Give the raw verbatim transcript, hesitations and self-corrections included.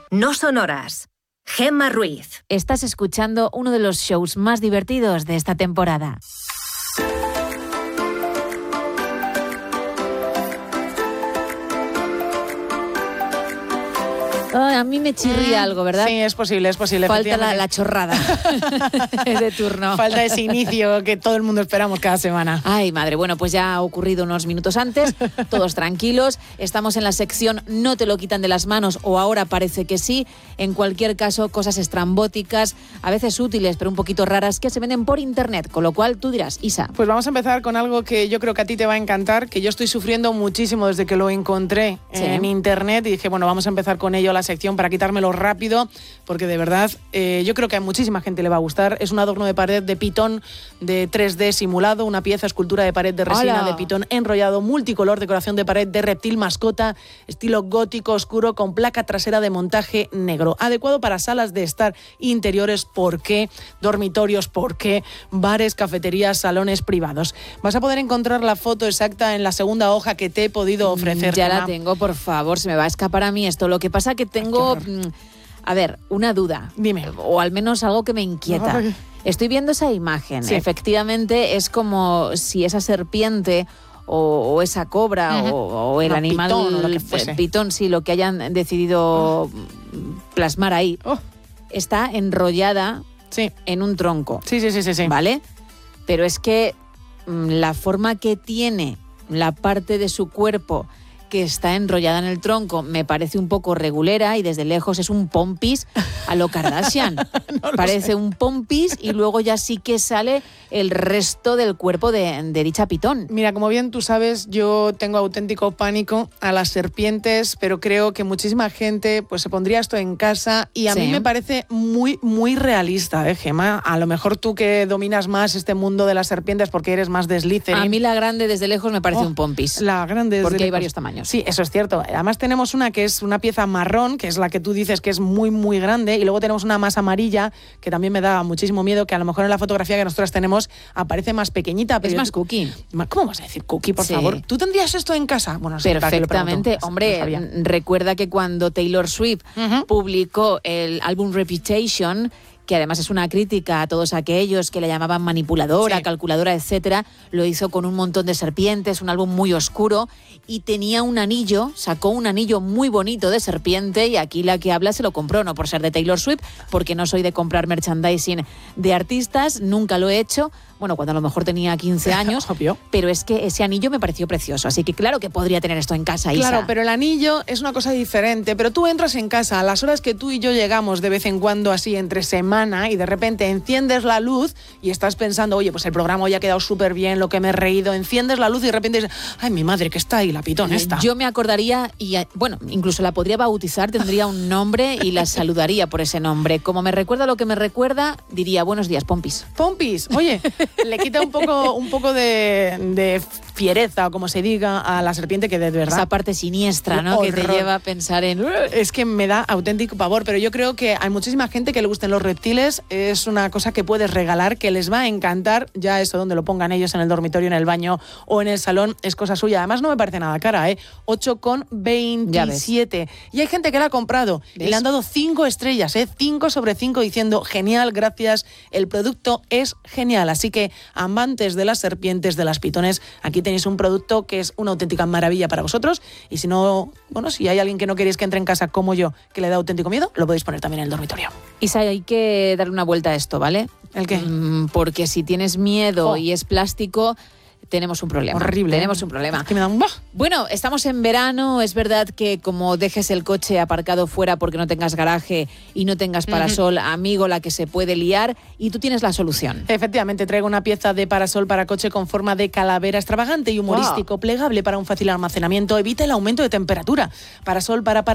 No son horas. Gemma Ruiz. Estás escuchando uno de los shows más divertidos de esta temporada. Ay, a mí me chirría algo, ¿verdad? Sí, es posible, es posible. Falta la, la chorrada de turno. Falta ese inicio que todo el mundo esperamos cada semana. Ay, madre, bueno, pues ya ha ocurrido unos minutos antes, todos tranquilos. Estamos en la sección No te lo quitan de las manos, o ahora parece que sí. En cualquier caso, cosas estrambóticas, a veces útiles, pero un poquito raras, que se venden por internet. Con lo cual, tú dirás, Isa. Pues vamos a empezar con algo que yo creo que a ti te va a encantar, que yo estoy sufriendo muchísimo desde que lo encontré sí. en internet. Y dije, bueno, vamos a empezar con ello la sección para quitármelo rápido, porque de verdad eh, yo creo que a muchísima gente le va a gustar. Es un adorno de pared de pitón de tres D simulado, una pieza escultura de pared de resina ¡Hola! De pitón enrollado, multicolor, decoración de pared de reptil mascota, estilo gótico oscuro con placa trasera de montaje negro, adecuado para salas de estar interiores, ¿por qué? Dormitorios, ¿por qué? Bares, cafeterías, salones privados. Vas a poder encontrar la foto exacta en la segunda hoja que te he podido ofrecer. Ya Gemma. la tengo, por favor, se me va a escapar a mí esto. Lo que pasa que tengo, a ver, una duda. Dime. O al menos algo que me inquieta. Ay. Estoy viendo esa imagen. Sí. Efectivamente, es como si esa serpiente o, o esa cobra uh-huh. o, o el no, animal, pitón, o lo que fuese. el pitón, sí, lo que hayan decidido oh. plasmar ahí, oh. está enrollada sí. en un tronco. Sí, sí, sí, sí, sí. ¿Vale? Pero es que mmm, la forma que tiene la parte de su cuerpo que está enrollada en el tronco me parece un poco regulera y desde lejos es un pompis a lo Kardashian. no lo parece sé. un pompis y luego ya sí que sale el resto del cuerpo de, de dicha pitón. Mira, como bien tú sabes, yo tengo auténtico pánico a las serpientes, pero creo que muchísima gente pues se pondría esto en casa y a sí. mí me parece muy, muy realista, ¿eh, Gemma? A lo mejor tú que dominas más este mundo de las serpientes porque eres más de Slytherin. A mí la grande desde lejos me parece oh, un pompis. La grande desde Porque lejos. hay varios tamaños. Sí, eso es cierto. Además tenemos una que es una pieza marrón, que es la que tú dices que es muy, muy grande, y luego tenemos una más amarilla, que también me da muchísimo miedo, que a lo mejor en la fotografía que nosotros tenemos aparece más pequeñita. Pero es más yo, cookie. ¿Cómo vas a decir cookie, por sí. favor? ¿Tú tendrías esto en casa? Bueno, no sé, perfectamente. Hombre, no recuerda que cuando Taylor Swift uh-huh. publicó el álbum Reputation, que además es una crítica a todos aquellos que le llamaban manipuladora, sí. calculadora, etcétera, lo hizo con un montón de serpientes, un álbum muy oscuro, y tenía un anillo, sacó un anillo muy bonito de serpiente, y aquí la que habla se lo compró, no por ser de Taylor Swift, porque no soy de comprar merchandising de artistas, nunca lo he hecho, bueno, cuando a lo mejor tenía quince años, obvio. Pero es que ese anillo me pareció precioso, así que claro que podría tener esto en casa, Isa. Claro, pero el anillo es una cosa diferente, pero tú entras en casa a las horas que tú y yo llegamos de vez en cuando así entre semana y de repente enciendes la luz y estás pensando, oye, pues el programa hoy ha quedado súper bien, lo que me he reído, enciendes la luz y de repente dices, ay, mi madre, que está ahí, la pitón esta. Yo me acordaría y, bueno, incluso la podría bautizar, tendría un nombre y la saludaría por ese nombre. Como me recuerda lo que me recuerda, diría, buenos días, Pompis. Pompis, oye, le quita un poco, un poco de, de fiereza, o como se diga, a la serpiente, que de verdad... Esa parte siniestra, ¿no? Horror. Que te lleva a pensar en... Es que me da auténtico pavor, pero yo creo que hay muchísima gente que le gusten los reptiles, es una cosa que puedes regalar, que les va a encantar, ya eso donde lo pongan ellos, en el dormitorio, en el baño o en el salón, es cosa suya. Además no me parece nada cara, ¿eh? ocho con veintisiete. Y hay gente que la ha comprado ¿Ves? Y le han dado cinco estrellas, ¿eh? cinco sobre cinco diciendo, genial, gracias, el producto es genial. Así que, amantes de las serpientes, de las pitones, aquí tenéis un producto que es una auténtica maravilla para vosotros. Y si no, bueno, si hay alguien que no queréis que entre en casa como yo, que le da auténtico miedo, lo podéis poner también en el dormitorio. Isa, hay que darle una vuelta a esto, ¿vale? ¿El qué? Mm, porque si tienes miedo oh. y es plástico, tenemos un problema. Horrible. Tenemos un problema. Es que me da un bah. Bueno, estamos en verano. Es verdad que como dejes el coche aparcado fuera porque no tengas garaje y no tengas parasol, uh-huh. amigo, la que se puede liar, y tú tienes la solución. Efectivamente, traigo una pieza de parasol para coche con forma de calavera extravagante y humorístico, wow. plegable para un fácil almacenamiento. Evita el aumento de temperatura. Parasol para